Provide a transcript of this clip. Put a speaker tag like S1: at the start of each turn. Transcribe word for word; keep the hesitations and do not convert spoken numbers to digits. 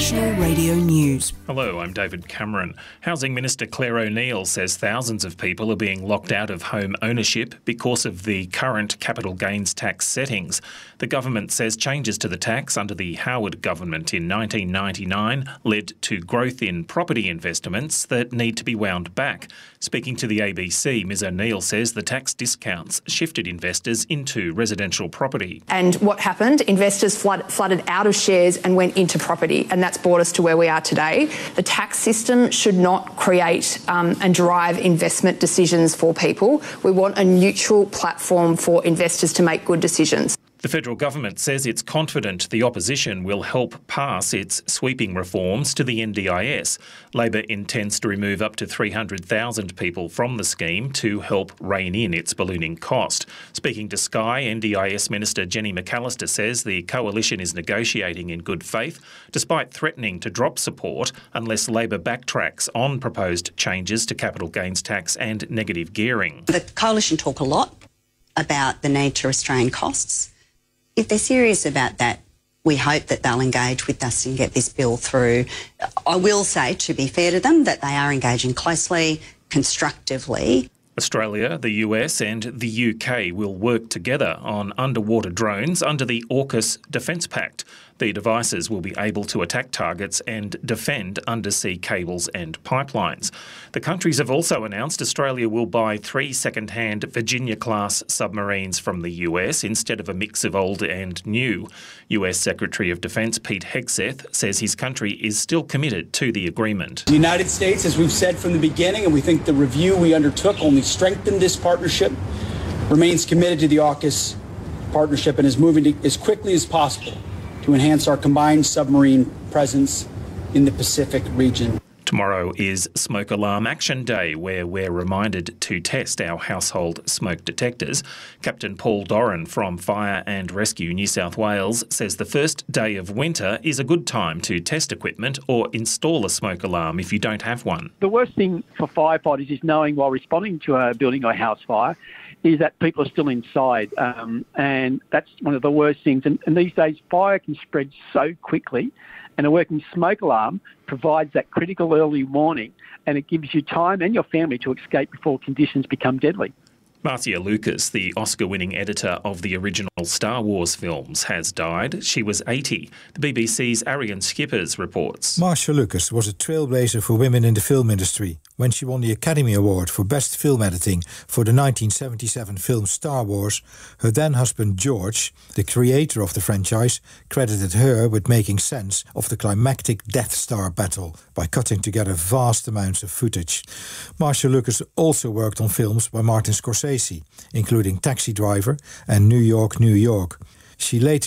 S1: National Radio News.
S2: Hello, I'm David Cameron. Housing Minister Claire O'Neil says thousands of people are being locked out of home ownership because of the current capital gains tax settings. The government says changes to the tax under the Howard government in nineteen ninety-nine led to growth in property investments that need to be wound back. Speaking to the A B C, Ms O'Neil says the tax discounts shifted investors into residential property.
S3: And what happened? Investors flood, flooded out of shares and went into property, and that's brought us to where we are today. The tax system should not create um, and drive investment decisions for people. We want a neutral platform for investors to make good decisions.
S2: The federal government says it's confident the opposition will help pass its sweeping reforms to the N D I S. Labor intends to remove up to three hundred thousand people from the scheme to help rein in its ballooning cost. Speaking to Sky, N D I S Minister Jenny McAllister says the coalition is negotiating in good faith, despite threatening to drop support unless Labor backtracks on proposed changes to capital gains tax and negative gearing.
S4: The coalition talk a lot about the need to restrain costs. If they're serious about that, we hope that they'll engage with us and get this bill through. I will say, to be fair to them, that they are engaging closely, constructively.
S2: Australia, the U S and the U K will work together on underwater drones under the AUKUS Defence Pact. The devices will be able to attack targets and defend undersea cables and pipelines. The countries have also announced Australia will buy three second-hand Virginia-class submarines from the U S instead of a mix of old and new. U S Secretary of Defence Pete Hegseth says his country is still committed to the agreement.
S5: The United States, as we've said from the beginning, and we think the review we undertook only strengthened this partnership, remains committed to the AUKUS partnership and is moving to, as quickly as possible to enhance our combined submarine presence in the Pacific region.
S2: Tomorrow is Smoke Alarm Action Day, where we're reminded to test our household smoke detectors. Captain Paul Doran from Fire and Rescue New South Wales says the first day of winter is a good time to test equipment or install a smoke alarm if you don't have one.
S6: The worst thing for firefighters is knowing while responding to a building or house fire is that people are still inside, um, and that's one of the worst things. And, and these days, fire can spread so quickly, and a working smoke alarm provides that critical early warning, and it gives you time and your family to escape before conditions become deadly.
S2: Marcia Lucas, the Oscar-winning editor of the original Star Wars films, has died. She was eighty. The B B C's Arian Skippers reports.
S7: Marcia Lucas was a trailblazer for women in the film industry when she won the Academy Award for Best Film Editing for the nineteen seventy-seven film Star Wars. Her then-husband George, the creator of the franchise, credited her with making sense of the climactic Death Star battle by cutting together vast amounts of footage. Marcia Lucas also worked on films by Martin Scorsese, including Taxi Driver and New York, New York. She later